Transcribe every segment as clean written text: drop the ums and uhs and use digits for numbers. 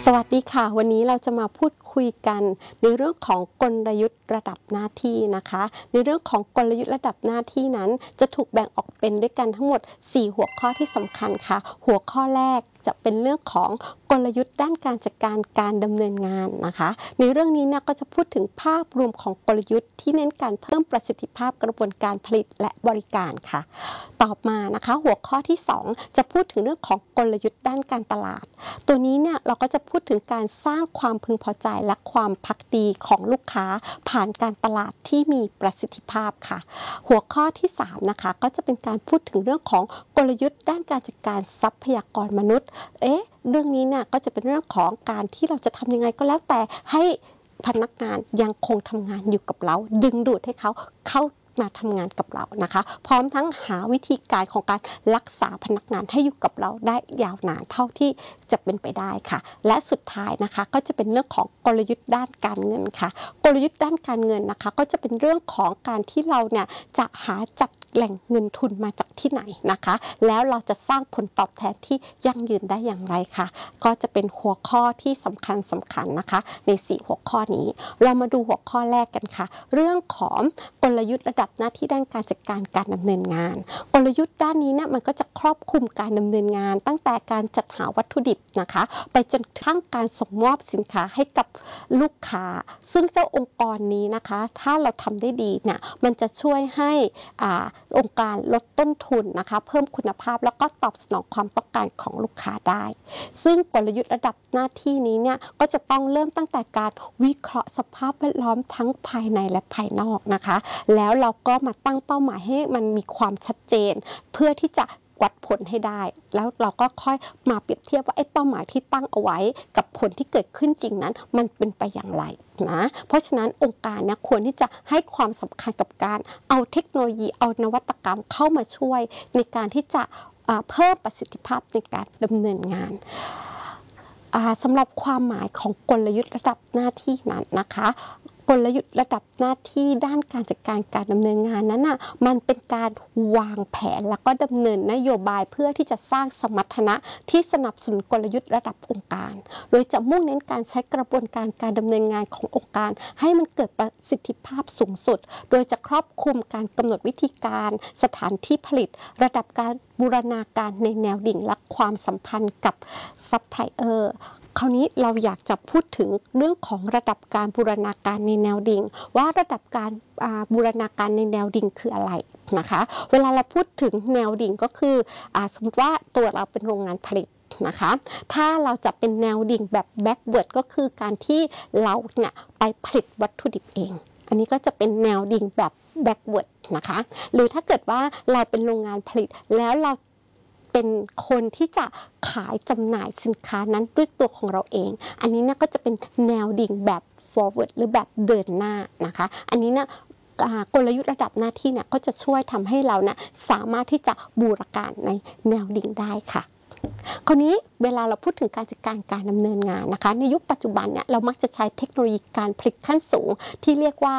สวัสดีค่ะวันนี้เราจะมาพูดคุยกันในเรื่องของกลยุทธ์ระดับหน้าที่นะคะในเรื่องของกลยุทธ์ระดับหน้าที่นั้นจะถูกแบ่งออกเป็นด้วยกันทั้งหมด4หัวข้อที่สำคัญค่ะหัวข้อแรกจะเป็นเรื่องของกลยุทธ์ด้านการจัดการดำเนินงานนะคะในเรื่องนี้เนี่ยก็จะพูดถึงภาพรวมของกลยุทธ์ที่เน้นการเพิ่มประสิทธิภาพกระบวนการผลิตและบริการค่ะต่อมานะคะหัวข้อที่2จะพูดถึงเรื่องของกลยุทธ์ด้านการตลาดตัวนี้เนี่ยเราก็จะพูดถึงการสร้างความพึงพอใจและความภักดีของลูกค้าผ่านการตลาดที่มีประสิทธิภาพค่ะหัวข้อที่3นะคะก็จะเป็นการพูดถึงเรื่องของกลยุทธ์ด้านการจัดการทรัพยากรมนุษย์เรื่องนี้เนี่ยก็จะเป็นเรื่องของการที่เราจะทำยังไงก็แล้วแต่ให้พนักงานยังคงทำงานอยู่กับเราดึงดูดให้เขาเข้ามาทำงานกับเรานะคะพร้อมทั้งหาวิธีการของการรักษาพนักงานให้อยู่กับเราได้ยาวนานเท่าที่จะเป็นไปได้ค่ะและสุดท้ายนะคะก็จะเป็นเรื่องของกลยุทธ์ด้านการเงินค่ะกลยุทธ์ด้านการเงินนะคะก็จะเป็นเรื่องของการที่เราเนี่ยจะหาจัดแหล่งเงินทุนมาจากที่ไหนนะคะแล้วเราจะสร้างผลตอบแทนที่ยั่งยืนได้อย่างไรค่ะก็จะเป็นหัวข้อที่สำคัญนะคะใน4หัวข้อนี้เรามาดูหัวข้อแรกกันค่ะเรื่องของกลยุทธ์ระดับหน้าที่ด้านการจัดการดำเนินงานกลยุทธ์ด้านนี้เนี่ยมันก็จะครอบคลุมการดำเนินงานตั้งแต่การจัดหาวัตถุดิบนะคะไปจนกระทั่งการส่งมอบสินค้าให้กับลูกค้าซึ่งเจ้าองค์กรนี้นะคะถ้าเราทำได้ดีเนี่ยมันจะช่วยให้องค์การลดต้นทุนนะคะเพิ่มคุณภาพแล้วก็ตอบสนองความต้องการของลูกค้าได้ซึ่งกลยุทธ์ระดับหน้าที่นี้เนี่ยก็จะต้องเริ่มตั้งแต่การวิเคราะห์สภาพแวดล้อมทั้งภายในและภายนอกนะคะแล้วเราก็มาตั้งเป้าหมายให้มันมีความชัดเจนเพื่อที่จะวัดผลให้ได้แล้วเราก็ค่อยมาเปรียบเทียบว่าไอ้เป้าหมายที่ตั้งเอาไว้กับผลที่เกิดขึ้นจริงนั้นมันเป็นไปอย่างไรนะเพราะฉะนั้นองค์การเนี่ยควรที่จะให้ความสำคัญกับการเอาเทคโนโลยีเอานวัตกรรมเข้ามาช่วยในการที่จะเพิ่มประสิทธิภาพในการดำเนินงานสำหรับความหมายของกลยุทธ์ระดับหน้าที่นั้นนะคะกลยุทธ์ระดับหน้าที่ด้านการจัดการดำเนินงานนั้นน่ะมันเป็นการวางแผนแล้วก็ดำเนินนโยบายเพื่อที่จะสร้างสมรรถนะที่สนับสนุนกลยุทธ์ระดับองค์การโดยจะมุ่งเน้นการใช้กระบวนการดำเนินงานขององค์การให้มันเกิดประสิทธิภาพสูงสุดโดยจะครอบคลุมการกำหนดวิธีการสถานที่ผลิตระดับการบูรณาการในแนวดิ่งและความสัมพันธ์กับซัพพลายเออร์คราวนี้เราอยากจะพูดถึงเรื่องของระดับการบูรณาการในแนวดิ่งว่าระดับการบูรณาการในแนวดิ่งคืออะไรนะคะเวลาเราพูดถึงแนวดิ่งก็คือสมมติว่าตัวเราเป็นโรงงานผลิตนะคะถ้าเราจะเป็นแนวดิ่งแบบแบ็กเวิร์ดก็คือการที่เราเนี่ยไปผลิตวัตถุดิบเองอันนี้ก็จะเป็นแนวดิ่งแบบแบ็กเวิร์ดนะคะหรือถ้าเกิดว่าเราเป็นโรงงานผลิตแล้วเราเป็นคนที่จะขายจำหน่ายสินค้านั้นด้วยตัวของเราเองอันนี้เนี่ยก็จะเป็นแนวดิ่งแบบ forward หรือแบบเดินหน้านะคะอันนี้เนี่ยกลยุทธ์ระดับหน้าที่เนี่ยก็จะช่วยทำให้เราเนี่ยสามารถที่จะบูรณาการในแนวดิ่งได้ค่ะคราวนี้เวลาเราพูดถึงการจัดการดำเนินงานนะคะในยุคปัจจุบันเนี่ยเรามักจะใช้เทคโนโลยีการผลิตขั้นสูงที่เรียกว่า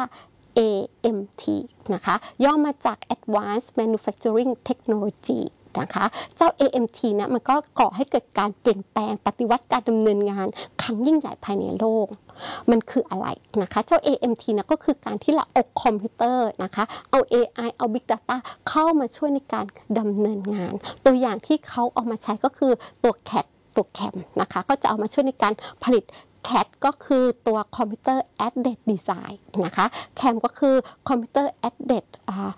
AMT นะคะย่อมาจาก Advanced Manufacturing Technologyนะคะเจ้า AMT เนี่ยมันก็ก่อให้เกิดการเปลี่ยนแปลงปฏิวัติการดำเนินงานครั้งยิ่งใหญ่ภายในโลกมันคืออะไรนะคะเจ้า AMT เนี่ยก็คือการที่เราเอาคอมพิวเตอร์นะคะเอา AI เอา Big Data เข้ามาช่วยในการดำเนินงานตัวอย่างที่เขาเอามาใช้ก็คือตัว CAD ตัว CAM นะคะก็จะเอามาช่วยในการผลิตCAD ก็คือตัว Computer Aided Design นะคะ CAM ก็คือ Computer Aided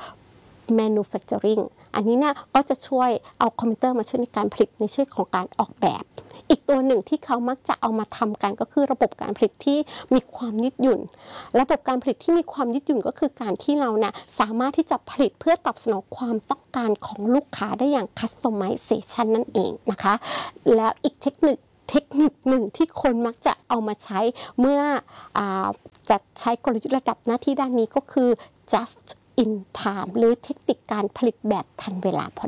Manufacturing อันนี้เนี่ยก็จะช่วยเอาคอมพิวเตอร์มาช่วยในการผลิตในช่วงของการออกแบบอีกตัวหนึ่งที่เขามักจะเอามาทำกันก็คือระบบการผลิตที่มีความยืดหยุ่นระบบการผลิตที่มีความยืดหยุ่นก็คือการที่เราเนี่ยสามารถที่จะผลิตเพื่อตอบสนองความต้องการของลูกค้าได้อย่าง customization นั่นเองนะคะแล้วอีกเทคนิคหนึ่งที่คนมักจะเอามาใช้เมื่อจะใช้กลยุทธ์ระดับหน้าที่ด้านนี้ก็คือ just in time หรือเทคนิคการผลิตแบบทันเวลาพอดี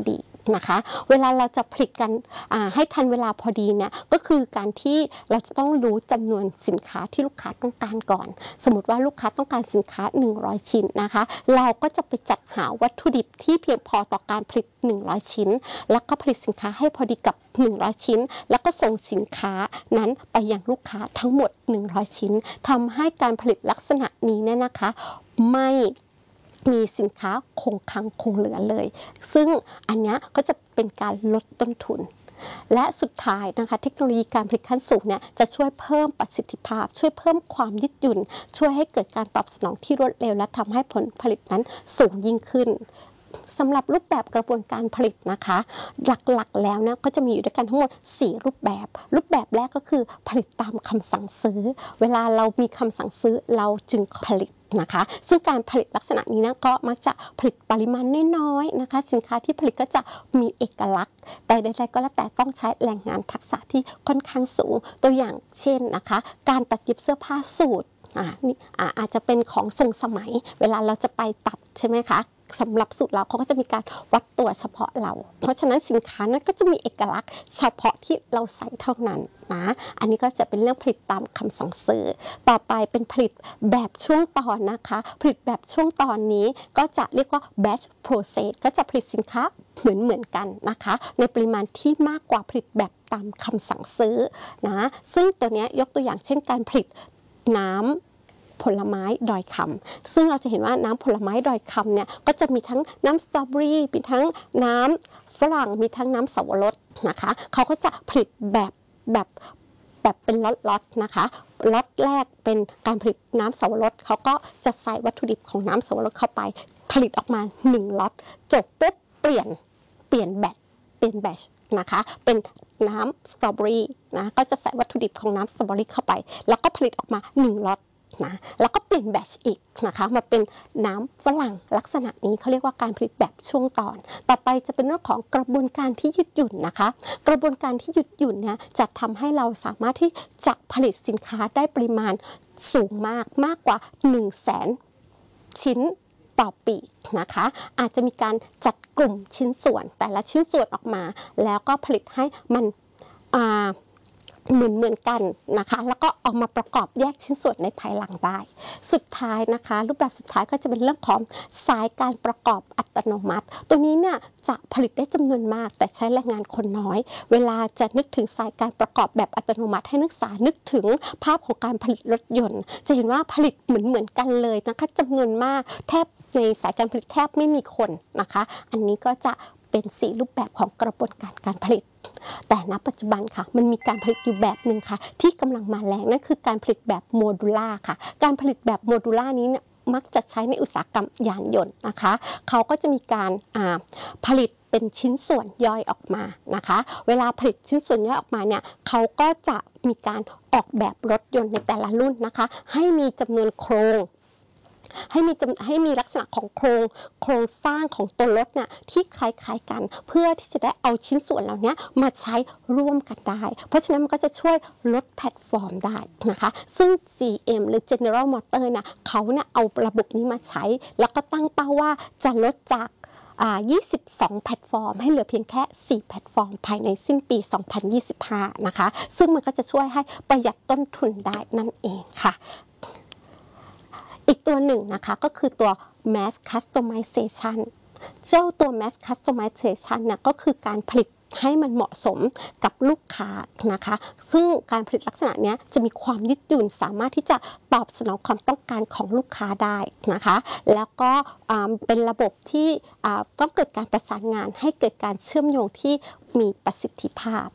นะคะเวลาเราจะผลิตกันให้ทันเวลาพอดีเนี่ยก็คือการที่เราจะต้องรู้จำนวนสินค้าที่ลูกค้าต้องการก่อนสมมติว่าลูกค้าต้องการสินค้า100ชิ้นนะคะเราก็จะไปจัดหาวัตถุดิบที่เพียงพอต่อการผลิต100ชิ้นแล้วก็ผลิตสินค้าให้พอดีกับ100ชิ้นแล้วก็ส่งสินค้านั้นไปยังลูกค้าทั้งหมด100ชิ้นทำให้การผลิตลักษณะนี้เนี่ยนะคะไม่มีสินค้าคงคลังคงเหลือเลยซึ่งอันนี้ก็จะเป็นการลดต้นทุนและสุดท้ายนะคะเทคโนโลยีการผลิตขั้นสูงเนี่ยจะช่วยเพิ่มประสิทธิภาพช่วยเพิ่มความยืดหยุ่นช่วยให้เกิดการตอบสนองที่รวดเร็วและทำให้ผลผลิตนั้นสูงยิ่งขึ้นสำหรับรูปแบบกระบวนการผลิตนะคะหลักๆแล้วเนี่ยก็จะมีอยู่ด้วยกันทั้งหมด4รูปแบบแรกก็คือผลิตตามคำสั่งซื้อเวลาเรามีคำสั่งซื้อเราจึงผลิตนะคะซึ่งการผลิตลักษณะนี้นะก็มักจะผลิตปริมาณน้อยๆนะคะสินค้าที่ผลิตก็จะมีเอกลักษณ์แต่ใดๆก็แล้วแต่ต้องใช้แรงงานทักษะที่ค่อนข้างสูงตัวอย่างเช่นนะคะการตัดเย็บเสื้อผ้าสูทอาจจะเป็นของทรงสมัยเวลาเราจะไปตัดใช่ไหมคะสำหรับสูตรเราเขาก็จะมีการวัดตัวเฉพาะเราเพราะฉะนั้นสินค้านั้นก็จะมีเอกลักษณ์เฉพาะที่เราใส่เท่านั้นนะอันนี้ก็จะเป็นเรื่องผลิตตามคำสั่งซื้อต่อไปเป็นผลิตแบบช่วงตอนนะคะผลิตแบบช่วงตอนนี้ก็จะเรียกว่า batch process ก็จะผลิตสินค้าเหมือนกันนะคะในปริมาณที่มากกว่าผลิตแบบตามคำสั่งซื้อนะซึ่งตัวนี้ยกตัวอย่างเช่นการผลิตน้ำผลไม้ดอยคำซึ่งเราจะเห็นว่าน้ำผลไม้ดอยคำเนี่ยก็จะมีทั้งน้ำสตรอเบอรี่มีทั้งน้ำฝรั่งมีทั้งน้ำสับปะรดนะคะเขาก็จะผลิตแบบเป็นล็อตนะคะล็อตแรกเป็นการผลิตน้ำสับปะรดเขาก็จะใส่วัตถุดิบของน้ำสับปะรดเข้าไปผลิตออกมา1ล็อตจบปุ๊บเปลี่ยนแบตชนะคะเป็นน้ำสตรอเบอรี่นะก็จะใส่วัตถุดิบของน้ำสตรอเบอรี่เข้าไปแล้วก็ผลิตออกมา1ล็อตนะแล้วก็เปลี่ยนแบตชอีกนะคะมาเป็นน้ำฝรั่งลักษณะนี้เขาเรียกว่าการผลิตแบบช่วงตอนต่อไปจะเป็นเรื่องของกระบวนการที่ยืดหยุ่นนะคะกระบวนการที่ยืดหยุ่นเนี่ยจะทำให้เราสามารถที่จะผลิตสินค้าได้ปริมาณสูงมากกว่า 100,000 ชิ้นต่อปีนะคะอาจจะมีการจัดกลุ่มชิ้นส่วนแต่ละชิ้นส่วนออกมาแล้วก็ผลิตให้มันเหมือนกันนะคะแล้วก็เอามาประกอบแยกชิ้นส่วนในภายหลังได้สุดท้ายนะคะรูปแบบสุดท้ายก็จะเป็นเรื่องของสายการประกอบอัตโนมัติตัวนี้เนี่ยจะผลิตได้จำนวนมากแต่ใช้แรงงานคนน้อยเวลาจะนึกถึงสายการประกอบแบบอัตโนมัติให้นึกถึงภาพของการผลิตรถยนต์จะเห็นว่าผลิตเหมือนกันเลยนะคะจำนวนมากแทบในสายการผลิตแทบไม่มีคนนะคะอันนี้ก็จะเป็น4รูปแบบของกระบวนการผลิตแต่ณปัจจุบันค่ะมันมีการผลิตอยู่แบบหนึ่งค่ะที่กำลังมาแรงนั่นคือการผลิตแบบโมดูล่าค่ะการผลิตแบบโมดูล่านี้เนี่ยมักจะใช้ในอุตสาหกรรมยานยนต์นะคะเขาก็จะมีการผลิตเป็นชิ้นส่วนย่อยออกมานะคะเวลาผลิตชิ้นส่วนย่อยออกมาเนี่ยเขาก็จะมีการออกแบบรถยนต์ในแต่ละรุ่นนะคะให้มีจำนวนโครงให้มีลักษณะของโครงสร้างของตัวรถเนี่ยที่คล้ายๆกันเพื่อที่จะได้เอาชิ้นส่วนเหล่านี้มาใช้ร่วมกันได้เพราะฉะนั้นมันก็จะช่วยลดแพลตฟอร์มได้นะคะซึ่ง GM หรือ General Motors เนี่ยเขาเนี่ยเอาระบบนี้มาใช้แล้วก็ตั้งเป้าว่าจะลดจาก22 แพลตฟอร์มให้เหลือเพียงแค่4แพลตฟอร์มภายในสิ้นปี 2025 นะคะซึ่งมันก็จะช่วยให้ประหยัดต้นทุนได้นั่นเองค่ะอีกตัวหนึ่งนะคะก็คือตัว mass customization เจ้าตัว mass customization เนี่ยก็คือการผลิตให้มันเหมาะสมกับลูกค้านะคะซึ่งการผลิตลักษณะนี้จะมีความยืดหยุ่นสามารถที่จะตอบสนองความต้องการของลูกค้าได้นะคะแล้วก็เป็นระบบที่ต้องเกิดการประสานงานให้เกิดการเชื่อมโยงที่มีประสิทธิภาพ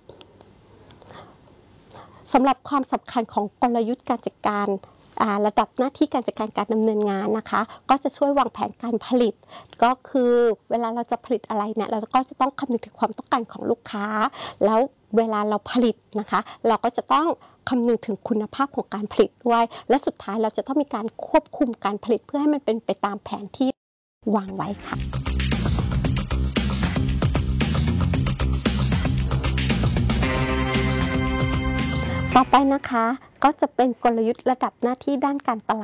สำหรับความสำคัญของกลยุทธ์การจัดการระดับหน้าที่การจัดการดำเนินงานนะคะก็จะช่วยวางแผนการผลิตก็คือเวลาเราจะผลิตอะไรเนี่ยเราก็จะต้องคำนึงถึงความต้องการของลูกค้าแล้วเวลาเราผลิตนะคะเราก็จะต้องคำนึงถึงคุณภาพของการผลิตด้วยและสุดท้ายเราจะต้องมีการควบคุมการผลิตเพื่อให้มันเป็นไปตามแผนที่วางไว้ค่ะต่อไปนะคะก็จะเป็นกลยุทธ์ระดับหน้าที่ด้านการตลาด